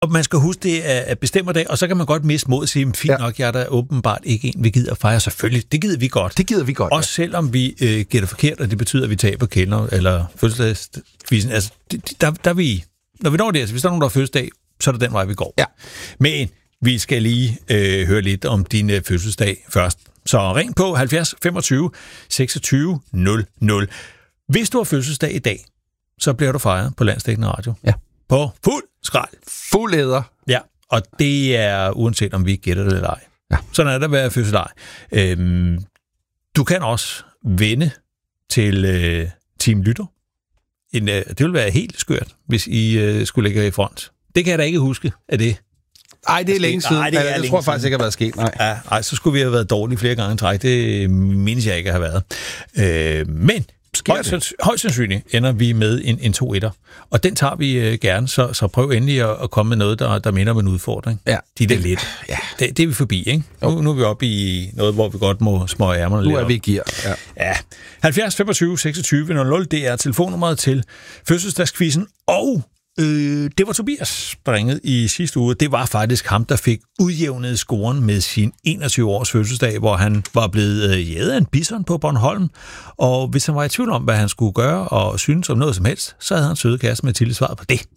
Og man skal huske, det er bestemmerdag, og så kan man godt miste mod og sige, fint nok, jeg er da åbenbart ikke en, vi gider at fejre. Selvfølgelig, det gider vi godt. Det gider vi godt, også selvom vi gætter forkert, og det betyder, at vi taber kælder, eller fødselsdagsquizzen. Altså, der vi, når vi når det, altså hvis der er nogen, der har fødselsdag, så er det den vej, vi går. Ja. Men vi skal lige høre lidt om din fødselsdag først. Så ring på 70 25 26 00. Hvis du har fødselsdag i dag, så bliver du fejret på Landsdækkende Radio. Ja. På fuld skrald. Fuld æder. Ja, og det er uanset om vi gætter det eller ej. Ja. Sådan er der ved fødselsdag. Du kan også vende til Team Lytter. Det vil være helt skørt, hvis I skulle ligge i front. Det kan jeg da ikke huske af det. Nej, det er længe siden. Jeg tror faktisk ikke, at det har været sket. Nej, så skulle vi have været dårlige flere gange i træk. Det mindes jeg ikke at have været. Men højst sandsynligt ender vi med en 2-1'er. Og den tager vi gerne, så prøv endelig at komme med noget, der minder om en udfordring. Ja. Det er lidt. Ja. Det er vi forbi, ikke? Nu er vi oppe i noget, hvor vi godt må smøge ærmerne lidt. Nu er vi i gear. Ja. 70 25 26 00, det er telefonnummeret til fødselsdagskvizzen. Og det var Tobias, der ringede i sidste uge. Det var faktisk ham, der fik udjævnet scoren med sin 21-års fødselsdag, hvor han var blevet jæget af en bison på Bornholm. Og hvis han var i tvivl om, hvad han skulle gøre og synes om noget som helst, så havde han søde kæreste Mathilde svaret på det.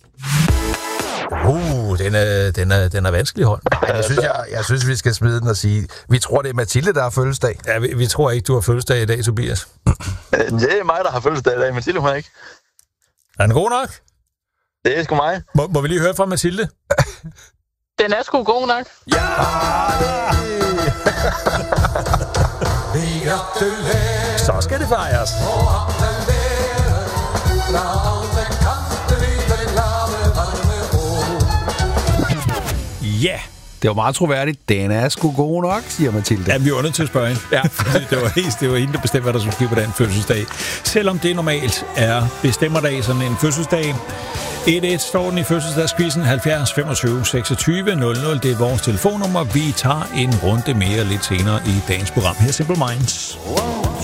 Den er vanskelig, hold. Jeg synes, vi skal smide den og sige, vi tror, det er Mathilde, der har fødselsdag. Ja, vi tror ikke, du har fødselsdag i dag, Tobias. Det er mig, der har fødselsdag i dag. Mathilde, hun har ikke. Er den god nok? Det er sgu mig. Må vi lige høre fra Mathilde? Den er sgu god nok. Ja! Så skal det fejres. Ja! Det var meget troværdigt. Den er sgu god nok, siger Mathilde. Ja, vi var nødt til at spørge hende. Ja. det var hende, der bestemte, hvad der skulle ske på den fødselsdag. Selvom det normalt er bestemmerdag, sådan en fødselsdag. 1-1 står den i fødselsdagskvizzen. 70 25 26 00. Det er vores telefonnummer. Vi tager en runde mere lidt senere i dagens program. Her er Simple Minds.